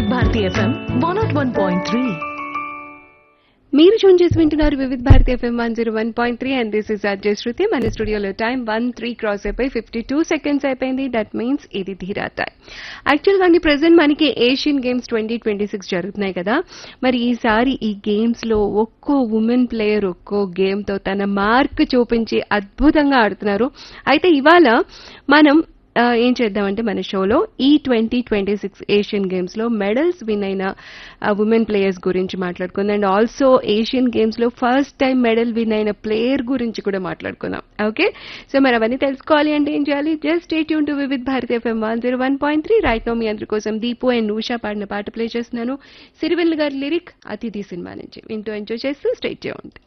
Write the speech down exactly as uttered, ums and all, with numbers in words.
వివిధ Bharati FM one not one point three. మీరు June చేసి వింటున్నారు వివిధ Bharati FM one zero one point three and this is Ajay శృతి. మన స్టూడియోలో టైం వన్ త్రీ క్రాస్ అయిపోయి ఫిఫ్టీ టూ సెకండ్స్ అయిపోయింది. దట్ మీన్స్ ఇది ధీరా టైం. యాక్చువల్గా అండి ప్రెసెంట్ మనకి Asian games twenty twenty six జరుగుతున్నాయి కదా. మరి ఈసారి ఈ గేమ్స్ లో ఒక్కో ఉమెన్ ప్లేయర్ ఒక్కో గేమ్ తో తన మార్క్ చూపించి అద్భుతంగా ఆడుతున్నారు. అయితే ఇవాళ మనం ఏం చేద్దామంటే మన షోలో ఈ twenty twenty six Asian games లో మెడల్స్ విన్ అయిన ఉమెన్ ప్లేయర్స్ గురించి మాట్లాడుకుందాం. అండ్ ఆల్సో ఏషియన్ గేమ్స్ లో ఫస్ట్ టైం మెడల్ విన్ అయిన ప్లేయర్ గురించి కూడా మాట్లాడుకుందాం. ఓకే, సో మరి అవన్నీ తెలుసుకోవాలి అంటే ఏం చేయాలి? Just stay tune to Vividh Bharati FM one zero one point three. Right no మీ అందరి కోసం దీపు అండ్ ఉషా పాడిన పాట ప్లే చేస్తున్నాను. సిరివెల్ గారి లిరిక్ అతిథి సినిమా నుంచి వింటూ ఎంజాయ్ చేస్తూ స్టే ట్యూన్డ్.